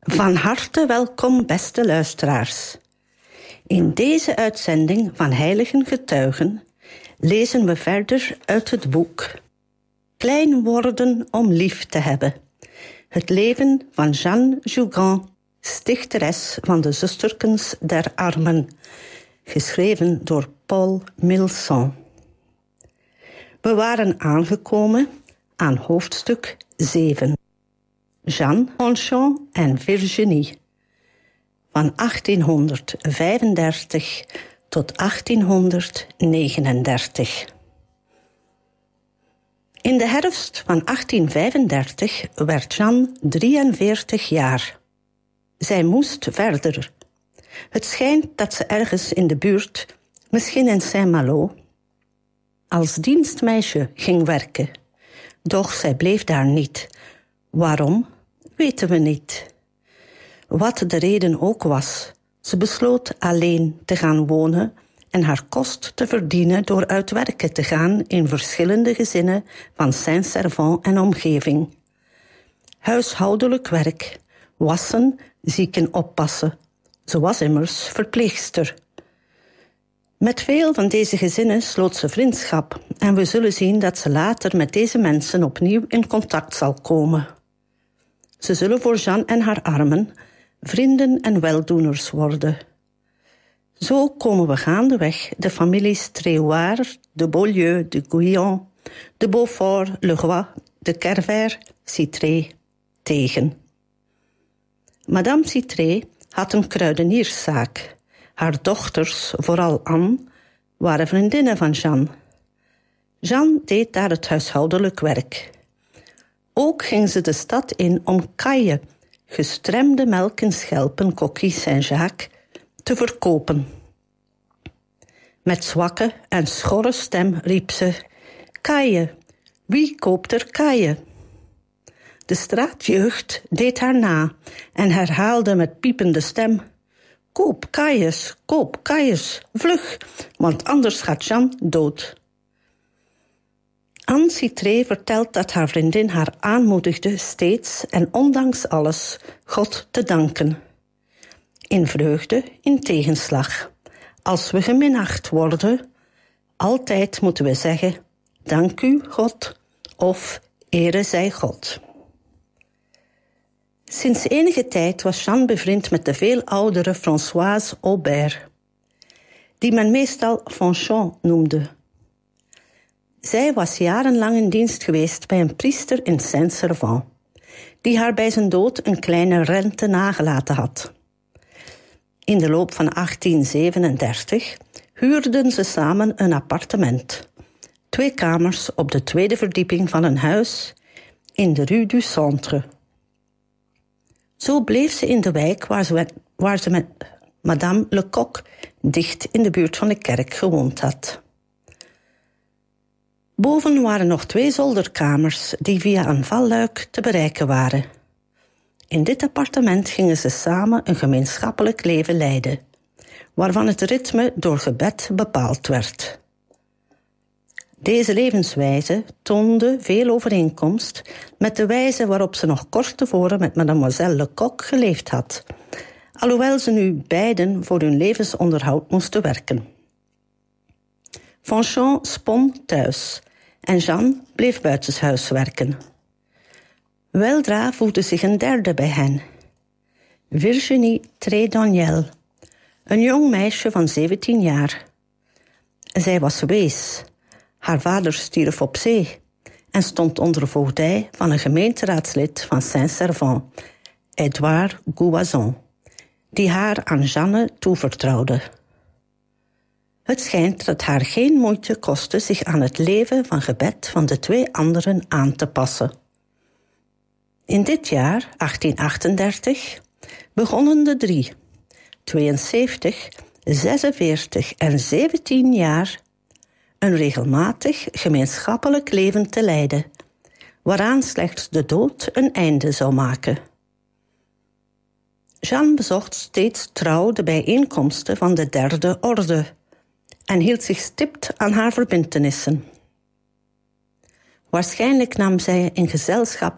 Van harte welkom, beste luisteraars. In deze uitzending van Heiligen Getuigen lezen we verder uit het boek Klein worden om lief te hebben. Het leven van Jeanne Jougrand, stichteres van de Zusterkens der Armen, geschreven door Paul Milson. We waren aangekomen aan hoofdstuk 7. Jeanne Honchon en Virginie. Van 1835 tot 1839. In de herfst van 1835 werd Jeanne 43 jaar. Zij moest verder. Het schijnt dat ze ergens in de buurt, misschien in Saint-Malo, als dienstmeisje ging werken. Doch zij bleef daar niet. Waarom, weten we niet. Wat de reden ook was, ze besloot alleen te gaan wonen en haar kost te verdienen door uit werken te gaan in verschillende gezinnen van Saint-Servan en omgeving. Huishoudelijk werk, wassen, zieken oppassen. Ze was immers verpleegster. Met veel van deze gezinnen sloot ze vriendschap en we zullen zien dat ze later met deze mensen opnieuw in contact zal komen. Ze zullen voor Jeanne en haar armen vrienden en weldoeners worden. Zo komen we gaandeweg de families Tréouard, de Beaulieu, de Guyon, de Beaufort, Le Roy, de Kerver, Citré tegen. Madame Citré had een kruidenierszaak. Haar dochters, vooral Anne, waren vriendinnen van Jeanne. Jeanne deed daar het huishoudelijk werk. Ook ging ze de stad in om kaille, gestremde melk en schelpen Coquille Saint-Jacques te verkopen. Met zwakke en schorre stem riep ze: kaille, wie koopt er kaille? De straatjeugd deed haar na en herhaalde met piepende stem: koop kaaien, vlug, want anders gaat Jeanne dood. Anne Citré vertelt dat haar vriendin haar aanmoedigde steeds en ondanks alles God te danken. In vreugde, in tegenslag. Als we geminacht worden, altijd moeten we zeggen: dank u, God, of ere zij God. Sinds enige tijd was Jeanne bevriend met de veel oudere Françoise Aubert, die men meestal Fanchon noemde. Zij was jarenlang in dienst geweest bij een priester in Saint-Servan, die haar bij zijn dood een kleine rente nagelaten had. In de loop van 1837 huurden ze samen een appartement, 2 kamers op de 2e verdieping van een huis in de Rue du Centre. Zo bleef ze in de wijk waar ze met Madame Lecoq dicht in de buurt van de kerk gewoond had. Boven waren nog 2 zolderkamers die via een valluik te bereiken waren. In dit appartement gingen ze samen een gemeenschappelijk leven leiden, waarvan het ritme door gebed bepaald werd. Deze levenswijze toonde veel overeenkomst met de wijze waarop ze nog kort tevoren met mademoiselle Lecoq geleefd had, alhoewel ze nu beiden voor hun levensonderhoud moesten werken. Fanchon spon thuis en Jeanne bleef buitenshuis werken. Weldra voegde zich een derde bij hen, Virginie Trédaniel, een jong meisje van 17 jaar. Zij was wees. Haar vader stierf op zee en stond onder voogdij van een gemeenteraadslid van Saint-Servan, Edouard Gouazon, die haar aan Jeanne toevertrouwde. Het schijnt dat haar geen moeite kostte zich aan het leven van gebed van de 2 anderen aan te passen. In dit jaar, 1838, begonnen de 3, 72, 46 en 17 jaar, een regelmatig gemeenschappelijk leven te leiden, waaraan slechts de dood een einde zou maken. Jeanne bezocht steeds trouw de bijeenkomsten van de 3e orde en hield zich stipt aan haar verbintenissen. Waarschijnlijk nam zij in gezelschap